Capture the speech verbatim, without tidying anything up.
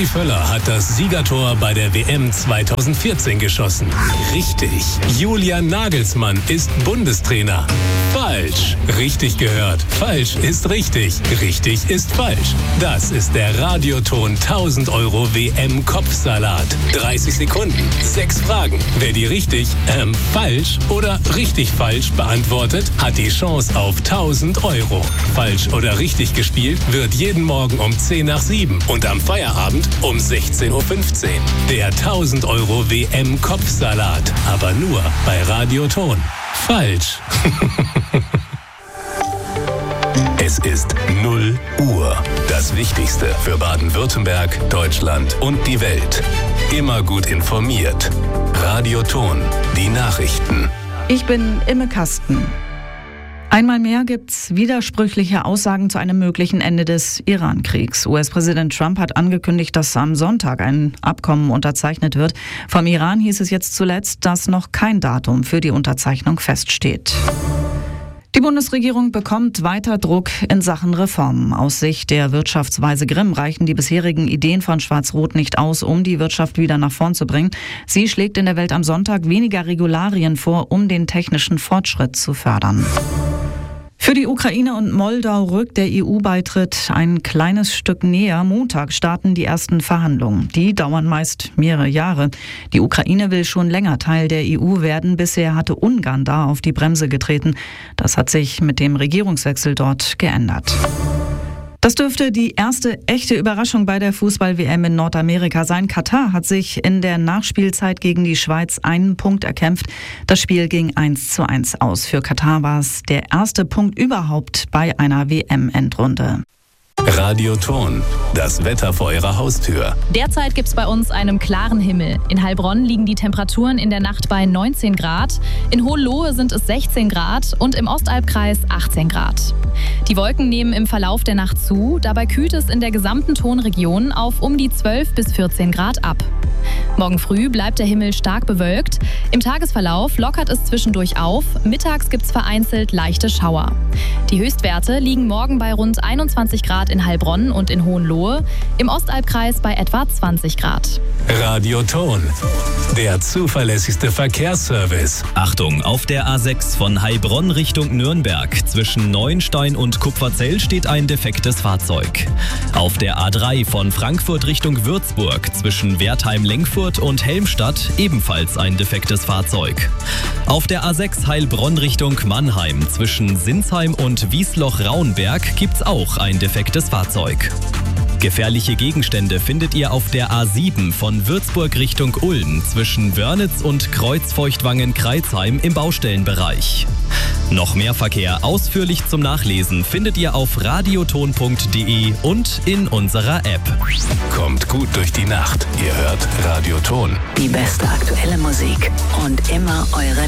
Rudi Völler hat das Siegertor bei der W M zweitausendvierzehn geschossen. Richtig. Julian Nagelsmann ist Bundestrainer. Falsch. Richtig gehört. Falsch ist richtig. Richtig ist falsch. Das ist der Radioton tausend Euro W M-Kopfsalat. dreißig Sekunden, sechs Fragen. Wer die richtig, ähm, falsch oder richtig falsch beantwortet, hat die Chance auf tausend Euro. Falsch oder richtig gespielt wird jeden Morgen um zehn nach sieben und am Feierabend um sechzehn Uhr fünfzehn. Der tausend Euro W M-Kopfsalat. Aber nur bei Radioton. Falsch. Es ist null Uhr. Das Wichtigste für Baden-Württemberg, Deutschland und die Welt. Immer gut informiert. Radioton. Die Nachrichten. Ich bin Imme Kasten. Einmal mehr gibt's widersprüchliche Aussagen zu einem möglichen Ende des Iran-Kriegs. U S-Präsident Trump hat angekündigt, dass am Sonntag ein Abkommen unterzeichnet wird. Vom Iran hieß es jetzt zuletzt, dass noch kein Datum für die Unterzeichnung feststeht. Die Bundesregierung bekommt weiter Druck in Sachen Reformen. Aus Sicht der Wirtschaftsweise Grimm reichen die bisherigen Ideen von Schwarz-Rot nicht aus, um die Wirtschaft wieder nach vorn zu bringen. Sie schlägt in der Welt am Sonntag weniger Regularien vor, um den technischen Fortschritt zu fördern. Für die Ukraine und Moldau rückt der E U-Beitritt ein kleines Stück näher. Montag starten die ersten Verhandlungen. Die dauern meist mehrere Jahre. Die Ukraine will schon länger Teil der E U werden. Bisher hatte Ungarn da auf die Bremse getreten. Das hat sich mit dem Regierungswechsel dort geändert. Das dürfte die erste echte Überraschung bei der Fußball-W M in Nordamerika sein. Katar hat sich in der Nachspielzeit gegen die Schweiz einen Punkt erkämpft. Das Spiel ging eins zu eins aus. Für Katar war es der erste Punkt überhaupt bei einer W M-Endrunde. Radioton. Das Wetter vor Ihrer Haustür. Derzeit gibt es bei uns einen klaren Himmel. In Heilbronn liegen die Temperaturen in der Nacht bei neunzehn Grad. In Hohenlohe sind es sechzehn Grad und im Ostalbkreis achtzehn Grad. Die Wolken nehmen im Verlauf der Nacht zu. Dabei kühlt es in der gesamten Tonregion auf um die zwölf bis vierzehn Grad ab. Morgen früh bleibt der Himmel stark bewölkt. Im Tagesverlauf lockert es zwischendurch auf. Mittags gibt es vereinzelt leichte Schauer. Die Höchstwerte liegen morgen bei rund einundzwanzig Grad in Heilbronn und in Hohenlohe, im Ostalbkreis bei etwa zwanzig Grad. Radioton. Der zuverlässigste Verkehrsservice. Achtung, auf der A sechs von Heilbronn Richtung Nürnberg zwischen Neuenstein und Kupferzell steht ein defektes Fahrzeug. Auf der A drei von Frankfurt Richtung Würzburg zwischen Wertheim-Lenkfurt und Helmstadt ebenfalls ein defektes Fahrzeug. Auf der A sechs Heilbronn Richtung Mannheim zwischen Sinsheim und Wiesloch-Raunberg gibt's auch ein defektes Fahrzeug. Gefährliche Gegenstände findet ihr auf der A sieben von Würzburg Richtung Ulm zwischen Wörnitz und Kreuzfeuchtwangen-Kreilsheim im Baustellenbereich. Noch mehr Verkehr ausführlich zum Nachlesen findet ihr auf radioton punkt de und in unserer App. Kommt gut durch die Nacht. Ihr hört Radioton. Die beste aktuelle Musik und immer eure